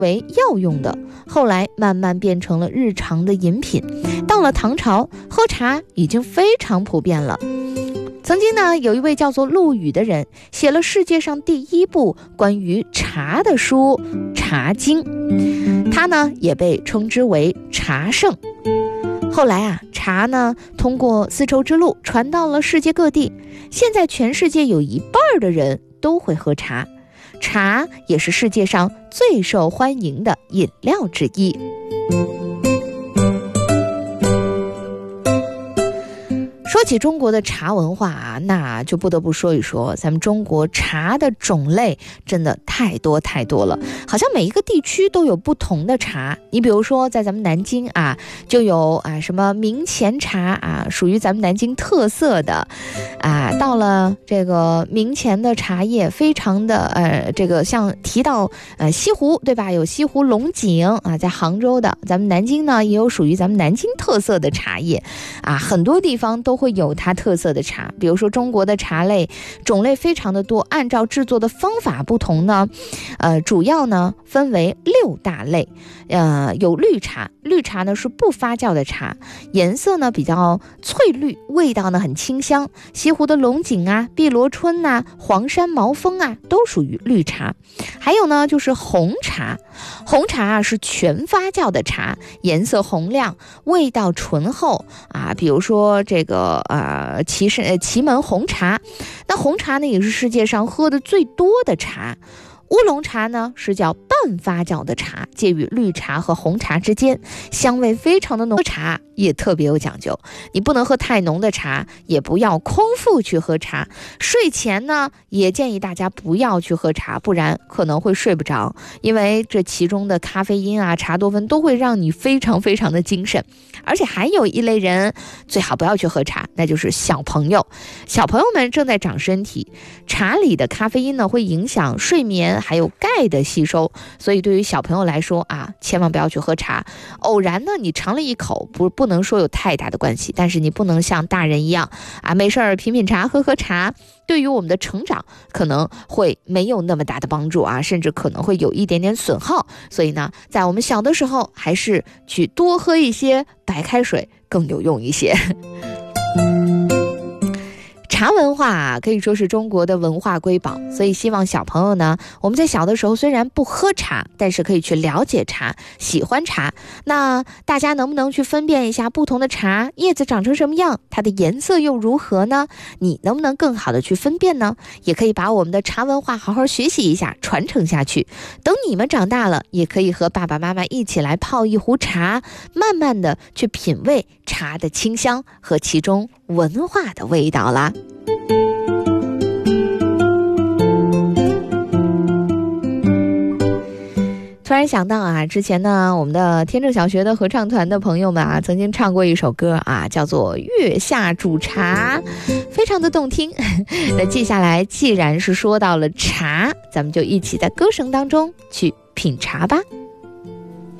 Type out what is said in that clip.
为药用的，后来慢慢变成了日常的饮品。到了唐朝，喝茶已经非常普遍了。曾经呢，有一位叫做陆羽的人，写了世界上第一部关于茶的书《茶经》，他呢也被称之为茶圣。后来啊，茶呢通过丝绸之路传到了世界各地，现在全世界有1半的人都会喝茶，茶也是世界上最受欢迎的饮料之一。说起中国的茶文化啊，那就不得不说一说咱们中国茶的种类真的太多太多了，好像每一个地区都有不同的茶。你比如说在咱们南京啊，就有什么明前茶啊，属于咱们南京特色的啊。到了这个明前的茶叶非常的这个像提到西湖，对吧？有西湖龙井啊，在杭州的，咱们南京呢也有属于咱们南京特色的茶叶啊，很多地方都会有它特色的茶。比如说中国的茶类种类非常的多，按照制作的方法不同呢，主要呢分为6大类。有绿茶，绿茶呢是不发酵的茶，颜色呢比较翠绿，味道呢很清香。西湖的龙井啊、碧螺春啊、黄山毛峰啊都属于绿茶。还有呢就是红茶，红茶啊是全发酵的茶，颜色红亮，味道醇厚啊。比如说这个祁门红茶，那红茶呢也是世界上喝的最多的茶。乌龙茶呢是叫半发酵的茶，介于绿茶和红茶之间，香味非常的浓。喝茶也特别有讲究，你不能喝太浓的茶，也不要空腹去喝茶。睡前呢也建议大家不要去喝茶，不然可能会睡不着，因为这其中的咖啡因啊、茶多酚都会让你非常非常的精神。而且还有一类人最好不要去喝茶，那就是小朋友。小朋友们正在长身体，茶里的咖啡因呢会影响睡眠还有钙的吸收，所以对于小朋友来说啊，千万不要去喝茶。偶然呢你尝了一口，不能说有太大的关系，但是你不能像大人一样啊，没事儿品品茶喝喝茶，对于我们的成长可能会没有那么大的帮助啊，甚至可能会有一点点损耗。所以呢，在我们小的时候还是去多喝一些白开水更有用一些。茶文化啊，可以说是中国的文化瑰宝，所以希望小朋友呢，我们在小的时候虽然不喝茶，但是可以去了解茶，喜欢茶。那大家能不能去分辨一下不同的茶叶子长成什么样，它的颜色又如何呢？你能不能更好的去分辨呢？也可以把我们的茶文化好好学习一下，传承下去。等你们长大了，也可以和爸爸妈妈一起来泡一壶茶，慢慢的去品味茶的清香和其中文化的味道啦。突然想到啊，之前呢，我们的天正小学的合唱团的朋友们啊，曾经唱过一首歌啊，叫做《月下煮茶》，非常的动听。那接下来既然是说到了茶，咱们就一起在歌声当中去品茶吧。